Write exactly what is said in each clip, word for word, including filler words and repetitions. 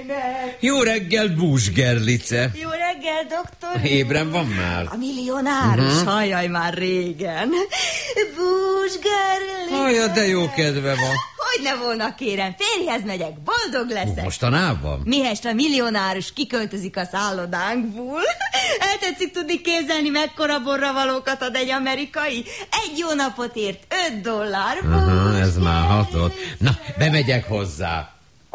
Német! Jó reggel, Bús Gerlice! Jó reggel, doktor! Ébren van már? A millionárus, uh-huh. Hajjaj, már régen. Bús Gerlice! Hajja, de jó kedve van. Hogy ne volna, kérem, férjhez megyek, boldog leszek. Mostanában? Mihest a millionárus kiköltözik a szállodánkból. El tetszik tudni képzelni, mekkora borravalókat ad egy amerikai? Egy jó napot ért öt dollár. Uh-huh, ez már hatott. Na, bemegyek hozzá.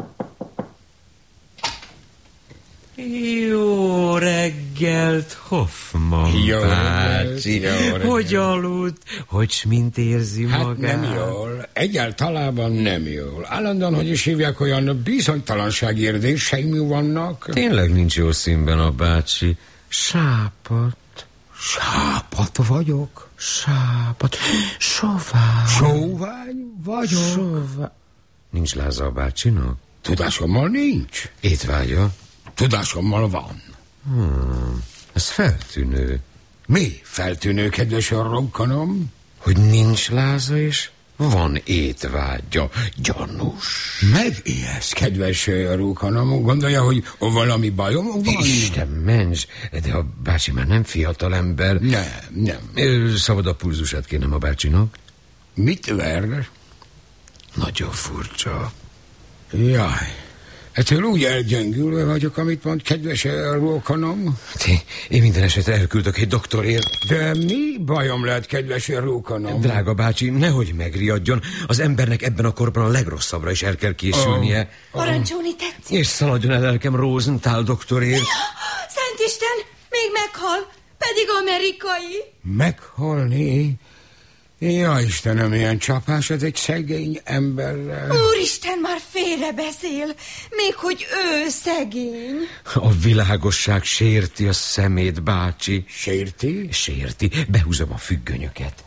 Jó reggelt, Hoffman jó bácsi. Reggelt, jó hogy aludt? Hogy mint érzi hát magát? Hát nem jól. Egyáltalában nem jól. Állandóan, hogy is hívják, olyan bizonytalanság érzéseim vannak. Tényleg nincs jó színben a bácsi. Sápat. Sápat vagyok? Sápat. Sovány. Sovány vagyok? Sovány. Nincs láza a bácsinak? Tudásommal nincs. Étvágya? Tudásommal van. Hmm, ez feltűnő. Mi feltűnő, kedves rokonom? Hogy nincs láza és van étvágya. Gyanús. Megijedsz, kedves rokonom. Gondolja, hogy valami bajom van? Isten ments, de a bácsi már nem fiatal ember. Nem, nem. Szabad a pulzusát kérnem a bácsinak. Mit ver? Nagyon furcsa. Jaj. Ettől úgy elgyöngülve vagyok, amit mond, kedves rókanom. Én minden esetre elküldök egy doktorért. De mi bajom lehet, kedves rókanom? Drága bácsi, nehogy megriadjon. Az embernek ebben a korban a legrosszabbra is el kell készülnie. Oh. Parancsolni tetszik. És szaladjon el lelkem Rosenthal doktorért. Szentisten, még meghal, pedig amerikai. Meghalni? Ja, Istenem, ilyen csapás, ez egy szegény emberrel. Úristen, már félre beszél, még hogy ő szegény. A világosság sérti a szemét, bácsi. Sérti? Sérti. Behúzom a függönyöket.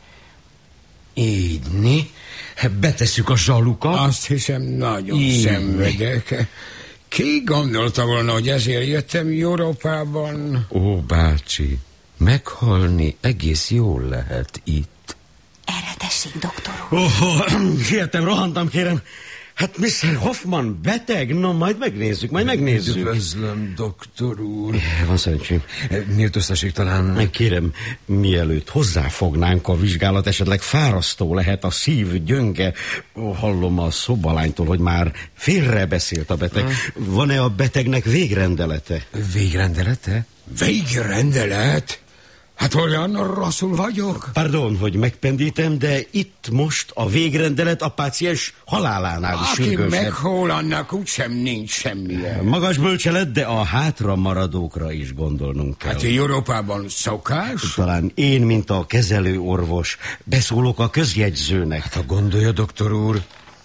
Ígyni. Betesszük a zsalukat. Azt hiszem, nagyon Ígyni. Szenvedek. Ki gondolta volna, hogy ezért jöttem Európában? Ó, bácsi, meghalni egész jól lehet itt. Erre tessék, doktor úr. Oh, siettem, rohantam, kérem. Hát mister Hoffman beteg? No, majd megnézzük, majd megnézzük. Üdvözlöm, doktor úr. Van szerencsém. Méltóztassék talán... Kérem, mielőtt hozzáfognánk a vizsgálat, esetleg fárasztó lehet, a szív gyönge. Oh, hallom a szobalánytól, hogy már félrebeszélt a beteg. Ha? Van-e a betegnek végrendelete? Végrendelete? Végrendelet? Hát olyan rosszul vagyok? Pardon, hogy megpendítem, de itt most a végrendelet a páciens halálánál is sürgősebb. Aki meghol, annak úgysem nincs semmilyen. Magas bölcselet, de a hátra maradókra is gondolnunk kell. Hát Európában szokás? Talán én, mint a kezelő orvos, beszólok a közjegyzőnek. Hát ha gondolja, doktor úr.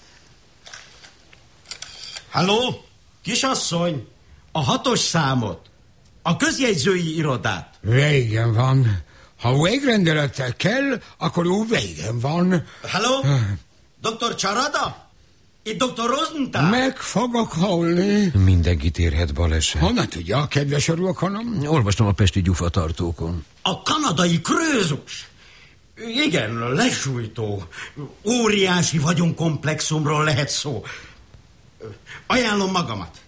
Halló, kisasszony, a hatos számot, a közjegyzői irodát. Végen van. Ha végrendelettel kell, akkor úgy végen van. Halló? doktor Csarada? Itt doktor Rosenthal? Meg fogok halni. Mindenkit érhet baleset. Honnan tudja, kedves örülkonom? Olvastam a pesti gyufatartókon. A kanadai krőzus. Igen, lesújtó. Óriási vagyonkomplexumról lehet szó. Ajánlom magamat.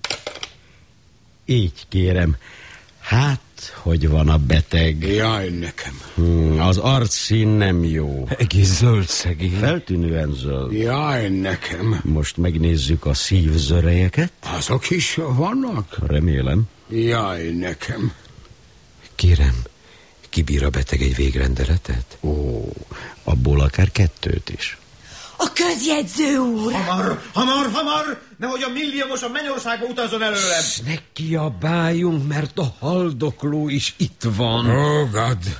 Így kérem. Hát, hogy van a beteg? Jaj, nekem. Hmm, az arcszín nem jó. Egész zöld szegény. Feltűnően zöld. Jaj, nekem. Most megnézzük a szívzörejeket. Azok is vannak? Remélem. Jaj, nekem. Kérem, kibír a beteg egy végrendeletet? Ó, abból akár kettőt is. A közjegyző úr! Hamar, hamar, hamar! Nehogy a milliómos a mennyországba utazzon előlem! Ne kiabáljunk, mert a haldokló is itt van. Oh, God.